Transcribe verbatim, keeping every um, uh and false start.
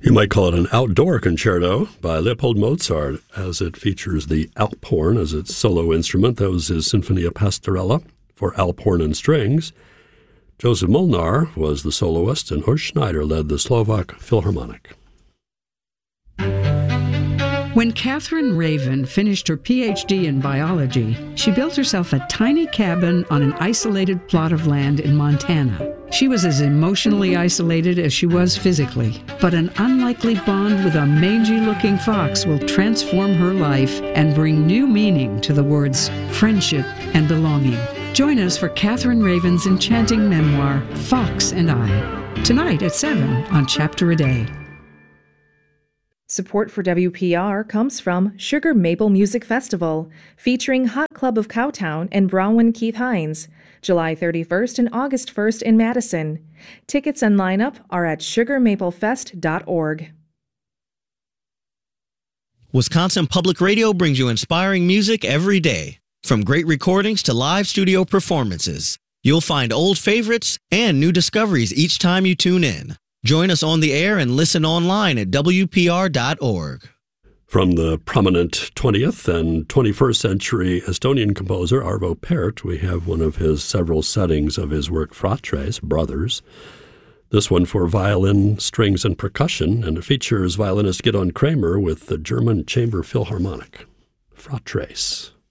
You might call it an outdoor concerto by Leopold Mozart, as it features the Alphorn as its solo instrument. That was his Sinfonia Pastorella for Alphorn and strings. Joseph Molnar was the soloist, and Horst Schneider led the Slovak Philharmonic. When Catherine Raven finished her P H D in biology, she built herself a tiny cabin on an isolated plot of land in Montana. She was as emotionally isolated as she was physically, but an unlikely bond with a mangy-looking fox will transform her life and bring new meaning to the words friendship and belonging. Join us for Catherine Raven's enchanting memoir, Fox and I, tonight at seven on Chapter a Day. Support for W P R comes from Sugar Maple Music Festival, featuring Hot Club of Cowtown and Bronwyn Keith Hines, July thirty-first and August first in Madison. Tickets and lineup are at sugar maple fest dot org. Wisconsin Public Radio brings you inspiring music every day. From great recordings to live studio performances, you'll find old favorites and new discoveries each time you tune in. Join us on the air and listen online at W P R dot org. From the prominent twentieth and twenty-first century Estonian composer Arvo Pärt, we have one of his several settings of his work Fratres, Brothers. This one for violin, strings, and percussion, and it features violinist Gidon Kramer with the German Chamber Philharmonic. Fratres.